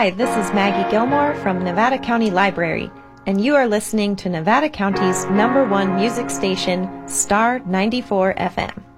Hi, this is Maggie Gilmore from Nevada County Library, and you are listening to Nevada County's #1 music station, Star 94 FM.